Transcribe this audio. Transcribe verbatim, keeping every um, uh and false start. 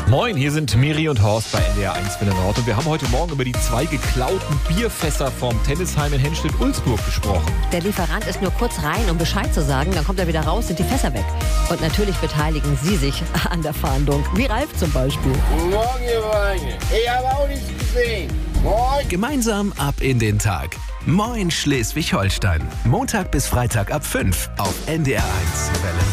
Moin, hier sind Miri und Horst bei N D R eins für den Nord und wir haben heute Morgen über die zwei geklauten Bierfässer vom Tennisheim in Henstedt-Ulzburg gesprochen. Der Lieferant ist nur kurz rein, um Bescheid zu sagen, dann kommt er wieder raus, sind die Fässer weg. Und natürlich beteiligen Sie sich an der Fahndung, wie Ralf zum Beispiel. Guten Morgen, ihr Weine. Ich habe auch nichts gesehen. Moin. Gemeinsam ab in den Tag. Moin Schleswig-Holstein. Montag bis Freitag ab fünf auf N D R eins. Welle